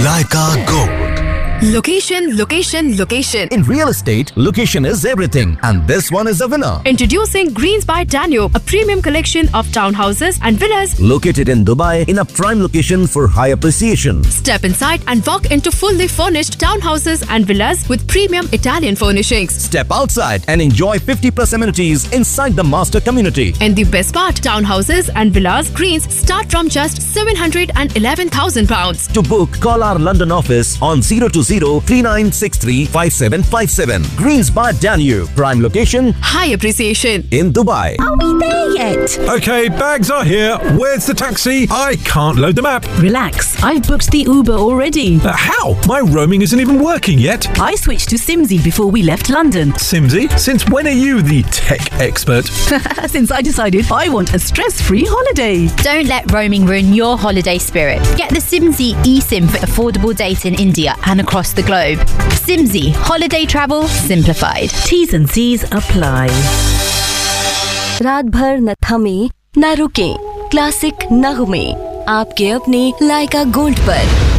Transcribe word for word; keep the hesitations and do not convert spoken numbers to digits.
Lyca Gold. Location, location, location. In real estate, location is everything, and this one is a winner. Introducing Greens by Danube, a premium collection of townhouses and villas located in Dubai in a prime location for high appreciation. Step inside and walk into fully furnished townhouses and villas with premium Italian furnishings. Step outside and enjoy fifty plus amenities inside the master community. And the best part, townhouses and villas Greens start from just seven hundred eleven thousand pounds. To book, call our London office on zero two zero, three nine six three, five seven five seven. Greens by Danube, prime location, high appreciation in Dubai. Are we there yet? Okay, bags are here. Where's the taxi? I can't load the map. Relax, I've booked the Uber already. Uh, how? My roaming isn't even working yet. I switched to Simsy before we left London. Simsy? Since when are you the tech expert? Since I decided I want a stress-free holiday. Don't let roaming ruin your holiday spirit. Get the Simsy eSIM for affordable data in India and across the globe. Simsy, holiday travel simplified. T's and C's apply. रात भर न थमे न रुके, classic नगमे आपके अपने लाइका gold पर।